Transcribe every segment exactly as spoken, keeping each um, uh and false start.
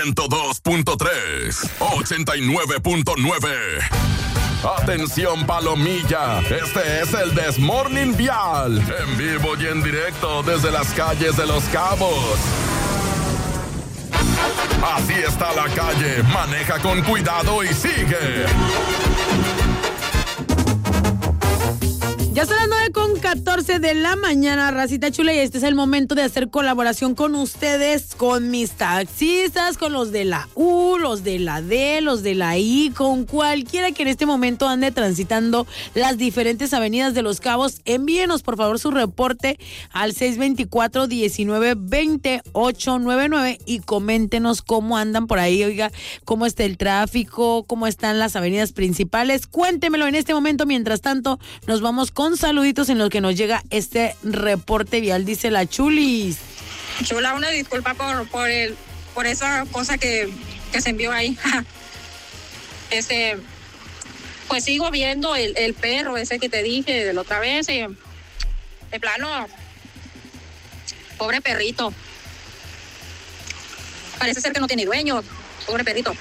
ciento dos punto tres, ochenta y nueve punto nueve. Atención Palomilla, este es el This Morning Vial, en vivo y en directo desde las calles de Los Cabos. Así está la calle, maneja con cuidado y sigue. Ya son las nueve con catorce de la mañana, racita chula, y este es el momento de hacer colaboración con ustedes, con mis taxistas, con los de la U, los de la D, los de la I, con cualquiera que en este momento ande transitando las diferentes avenidas de Los Cabos. Envíenos por favor su reporte al seis dos cuatro, diecinueve, veinte, ochocientos noventa y nueve y coméntenos cómo andan por ahí, oiga, cómo está el tráfico, cómo están las avenidas principales. Cuéntemelo en este momento. Mientras tanto, nos vamos con Con saluditos en los que nos llega este reporte vial, dice la Chulis. Chula, una disculpa por por el por esa cosa que, que se envió ahí. Este, pues sigo viendo el, el perro ese que te dije de la otra vez y de plano, pobre perrito. Parece ser que no tiene dueño, pobre perrito.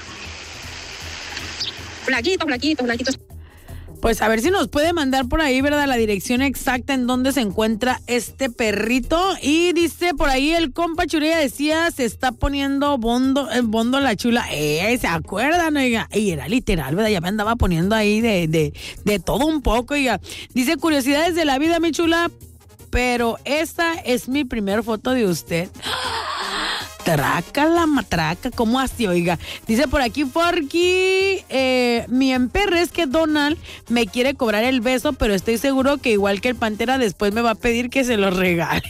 Flaquito, flaquito, flaquito. Pues a ver si nos puede mandar por ahí, ¿verdad? La dirección exacta en donde se encuentra este perrito. Y dice por ahí el compa Churilla decía, se está poniendo bondo, el bondo la chula. Eh, ¿se acuerdan, oiga? Y era literal, ¿verdad? Ya me andaba poniendo ahí de, de, de todo un poco, oiga. Dice, curiosidades de la vida, mi chula, pero esta es mi primer foto de usted. Traca la matraca, ¿cómo así, oiga? Dice por aquí Forky, eh, mi emperre es que Donald me quiere cobrar el beso, pero estoy seguro que igual que el Pantera después me va a pedir que se lo regale.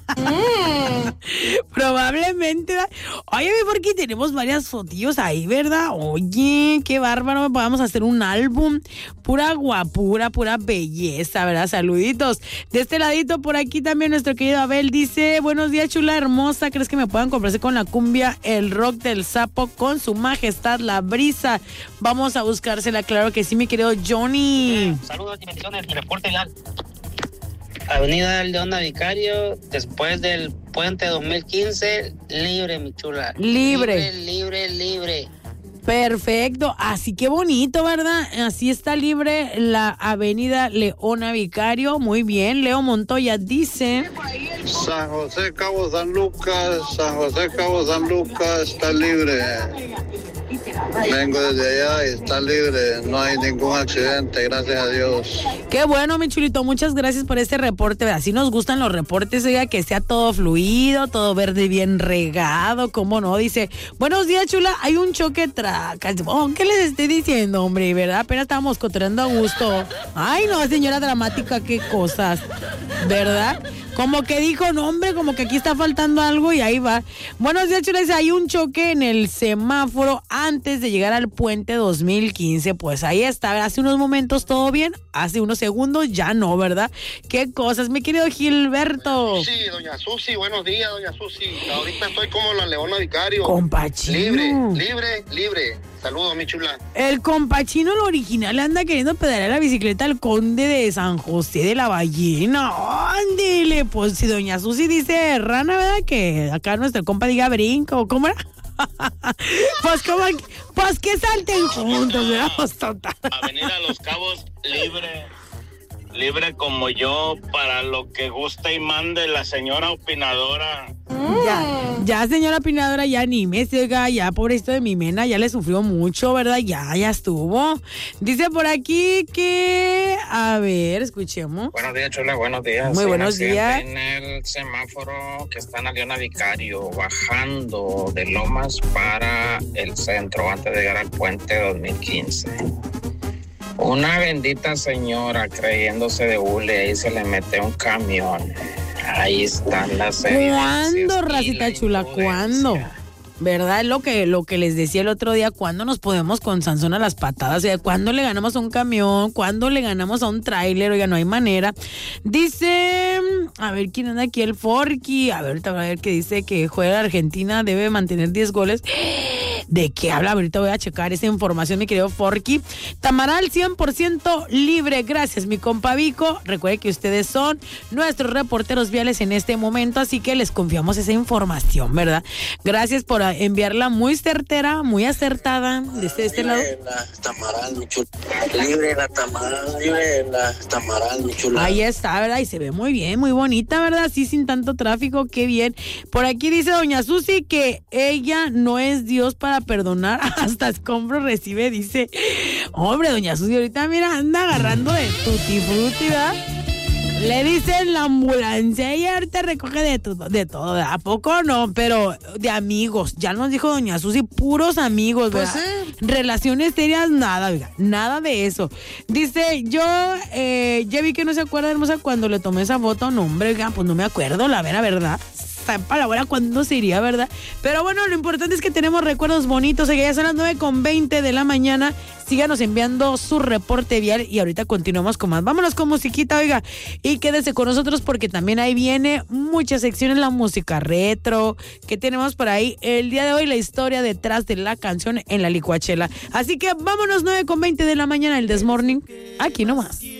Mm. Probablemente. Oye, mi Forky, tenemos varias fotillos ahí, ¿verdad? Oye, qué bárbaro, vamos a hacer un álbum, pura guapura, pura belleza, ¿verdad? Saluditos. De este ladito, por aquí también nuestro querido Abel dice, buenos días, chula hermosa, ¿crees que me puedan comprarse con la cumbia El Rock del Sapo con su majestad la brisa? Vamos a buscársela, claro que sí, mi querido Johnny. Eh, saludos y bendiciones, mi reporte vial. Avenida Leona Vicario, después del puente dos mil quince, libre, mi chula. Libre. Libre, libre, libre. Perfecto, así que bonito, ¿verdad? Así está libre la avenida Leona Vicario. Muy bien, Leo Montoya dice... San José, Cabo San Lucas, San José, Cabo San Lucas está libre. Vengo desde allá y está libre, no hay ningún accidente, gracias a Dios. Qué bueno, mi chulito, muchas gracias por este reporte. Así nos gustan los reportes, oiga, que sea todo fluido, todo verde bien regado, ¿cómo no? Dice, buenos días, chula, hay un choque traca. Oh, ¿qué les estoy diciendo, hombre? ¿Verdad? Apenas estábamos cotorreando a gusto. Ay, no, señora dramática, qué cosas, ¿verdad? Como que dijo, no, hombre, como que aquí está faltando algo y ahí va. Buenos días, chula, dice, hay un choque en el semáforo antes de llegar al puente dos mil quince. Pues ahí está, hace unos momentos todo bien, hace unos segundos ya no, ¿verdad? Qué cosas, mi querido Gilberto. Sí, doña Susi, buenos días, doña Susi. Ahorita estoy como la Leona Vicario. Compachino. Libre, libre, libre. Saludos, mi chula. El compachino, el original, anda queriendo pedalear la bicicleta al conde de San José de la Ballena. Ándele, pues si doña Susi dice rana, ¿verdad? Que acá nuestro compa diga brinco, ¿cómo era? Pues como, pues que salten juntos, ¿verdad? Pues total. Avenida Los Cabos, libre, libre como yo, para lo que guste y mande la señora opinadora. Ya, ya, señora opinadora, ya ni me siga, ya pobrecito de mi mena, ya le sufrió mucho, ¿verdad? Ya, ya estuvo. Dice por aquí que, a ver, escuchemos. Buenos días, chula, buenos días. Muy buenos días. En el semáforo que está en la Leona Vicario, bajando de Lomas para el centro, antes de llegar al puente dos mil quince. Una bendita señora creyéndose de hule, ahí se le mete un camión. Ahí están las evidencias. ¿Cuándo, racita chula? ¿Cuándo? ¿Verdad? Es lo que, lo que les decía el otro día. ¿Cuándo nos podemos con Sansón a las patadas? O sea, ¿cuándo le ganamos a un camión? ¿Cuándo le ganamos a un tráiler? Oiga, no hay manera. Dice, a ver, ¿quién anda aquí? El Forky. A ver, a ver, que dice que juega la Argentina, debe mantener diez goles. de qué habla. Ahorita voy a checar esa información, mi querido Forky. Tamaral cien por ciento libre. Gracias, mi compa Vico. Recuerde que ustedes son nuestros reporteros viales en este momento, así que les confiamos esa información, ¿verdad? Gracias por enviarla muy certera, muy acertada desde este lado. Libre la Tamaral, mi chula. Libre la Tamaral, libre la Tamaral, mi chula. Ahí está, ¿verdad? Y se ve muy bien, muy bonita, ¿verdad? Así sin tanto tráfico, qué bien. Por aquí dice doña Susi que ella no es Dios para perdonar, hasta escombros recibe, dice. Hombre, doña Susi, ahorita mira, anda agarrando de tutti frutti, ¿verdad? Le dicen la ambulancia y ahorita recoge de, tu, de todo. ¿A poco no? Pero de amigos. Ya nos dijo doña Susi, puros amigos, ¿verdad? Pues sí. Relaciones serias, nada, oiga, nada de eso. Dice, yo eh, ya vi que no se acuerda, hermosa, cuando le tomé esa foto. No, hombre, oiga, pues no me acuerdo, la vera verdad. Para ahora cuándo se iría, ¿verdad? Pero bueno, lo importante es que tenemos recuerdos bonitos. Oiga, ya son las nueve con veinte de la mañana. Síganos enviando su reporte vial y ahorita continuamos con más. Vámonos con musiquita, oiga, y quédese con nosotros porque también ahí viene muchas secciones, la música retro que tenemos por ahí el día de hoy, la historia detrás de la canción en la licuachela. Así que vámonos, nueve con veinte de la mañana, el This Morning, aquí nomás.